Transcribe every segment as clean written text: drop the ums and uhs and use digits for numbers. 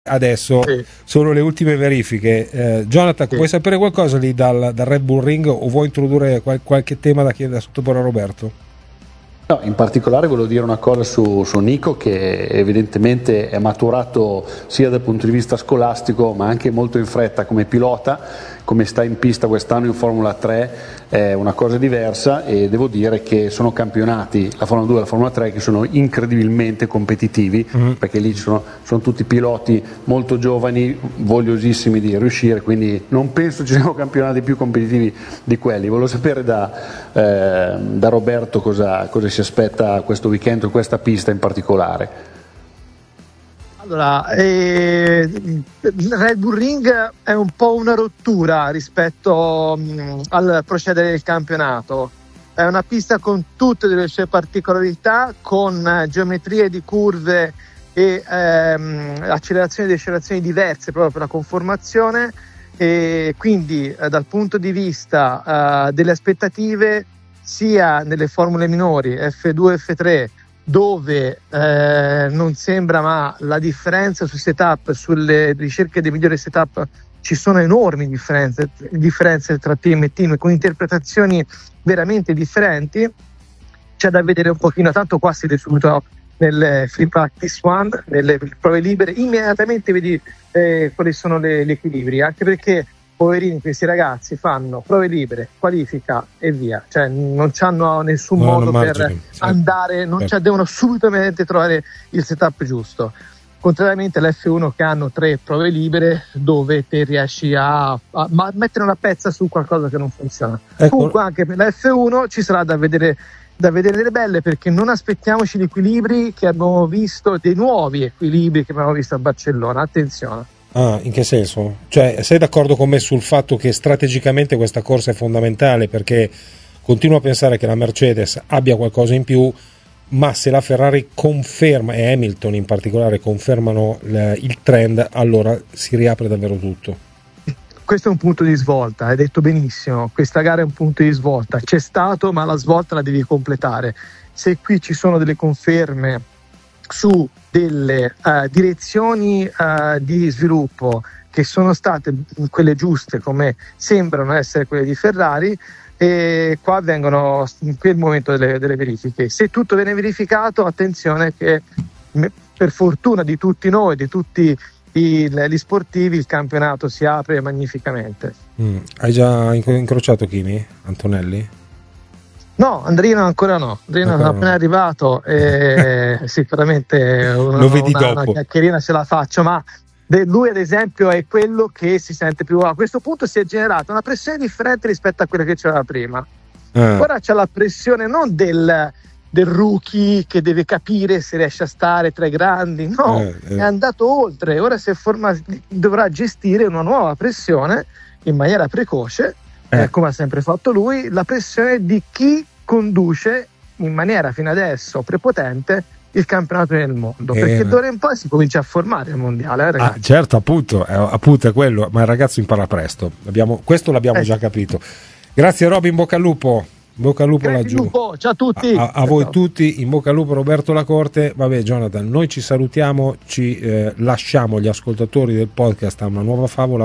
Adesso sono le ultime verifiche. Jonathan, vuoi sapere qualcosa lì dal Red Bull Ring o vuoi introdurre qualche tema da sottoporre a Roberto? No, in particolare volevo dire una cosa su Nico, che evidentemente è maturato sia dal punto di vista scolastico ma anche molto in fretta come pilota. Come sta in pista quest'anno in Formula 3 è una cosa diversa, e devo dire che sono campionati, la Formula 2 e la Formula 3, che sono incredibilmente competitivi, perché lì sono tutti piloti molto giovani, vogliosissimi di riuscire, quindi non penso ci siano campionati più competitivi di quelli. Volevo sapere da Roberto cosa si aspetta questo weekend, questa pista in particolare. Allora, il Red Bull Ring è un po' una rottura rispetto al procedere del campionato. È una pista con tutte le sue particolarità, con geometrie di curve e accelerazioni e decelerazioni diverse proprio per la conformazione, e quindi dal punto di vista delle aspettative, sia nelle formule minori F2 e F3, dove non sembra, ma la differenza sui setup, sulle ricerche dei migliori setup, ci sono enormi differenze tra team e team, con interpretazioni veramente differenti. C'è da vedere un pochino, tanto qua siete subito nel free practice one, nelle prove libere, immediatamente vedi quali sono gli equilibri, anche perché poverini questi ragazzi fanno prove libere, qualifica e via, cioè non hanno nessun modo per andare, devono subitamente trovare il setup giusto, contrariamente all'F1 che hanno 3 prove libere dove te riesci a mettere una pezza su qualcosa che non funziona. Comunque anche per l'F1 ci sarà da vedere delle belle, perché non aspettiamoci gli equilibri che abbiamo visto, dei nuovi equilibri che abbiamo visto a Barcellona, attenzione. In che senso? Cioè, sei d'accordo con me sul fatto che strategicamente questa corsa è fondamentale, perché continuo a pensare che la Mercedes abbia qualcosa in più, ma se la Ferrari conferma, e Hamilton in particolare, confermano il trend, allora si riapre davvero tutto. Questo è un punto di svolta, hai detto benissimo, questa gara è un punto di svolta, c'è stato, ma la svolta la devi completare. Se qui ci sono delle conferme su delle direzioni di sviluppo che sono state quelle giuste, come sembrano essere quelle di Ferrari, e qua vengono in quel momento delle verifiche. Se tutto viene verificato, attenzione che per fortuna di tutti noi, di tutti gli sportivi, il campionato si apre magnificamente. Hai già incrociato Kimi Antonelli? No, Andrino ancora no. Andrino è appena arrivato e sicuramente una chiacchierina ce la faccio, ma lui ad esempio è quello che si sente più. A questo punto si è generata una pressione differente rispetto a quella che c'era prima. Ora c'è la pressione non del rookie che deve capire se riesce a stare tra i grandi, è andato oltre. Ora dovrà gestire una nuova pressione in maniera precoce, come ha sempre fatto lui, la pressione di chi conduce in maniera fino adesso prepotente il campionato del mondo, perché d'ora in poi si comincia a formare il mondiale, ragazzi. Certo, appunto è quello, ma il ragazzo impara presto, questo l'abbiamo già capito. Grazie Roby, in bocca al lupo. In bocca al lupo laggiù. Ciao a tutti. A voi tutti, in bocca al lupo Roberto Lacorte. Vabbè Jonathan, noi ci salutiamo, ci lasciamo gli ascoltatori del podcast a una nuova favola.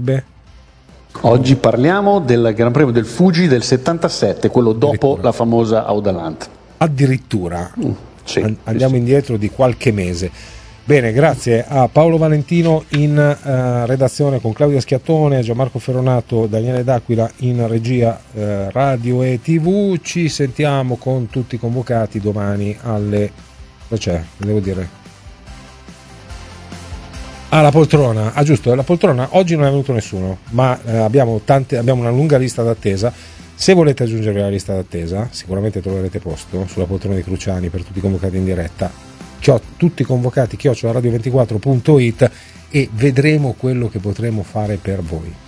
Oggi parliamo del Gran Premio del Fuji del 77, quello dopo la famosa Audaland. Addirittura andiamo sì. indietro di qualche mese. Bene, grazie a Paolo Valentino in redazione con Claudia Schiattone, Gianmarco Ferronato, Daniele D'Aquila in regia radio e tv. Ci sentiamo con tutti i convocati domani alle... devo dire... la poltrona. Giusto, la poltrona oggi non è venuto nessuno, ma abbiamo una lunga lista d'attesa. Se volete aggiungervi alla lista d'attesa, sicuramente troverete posto sulla poltrona di Cruciani per tutti i convocati in diretta. Tutti convocati @radio24.it, e vedremo quello che potremo fare per voi.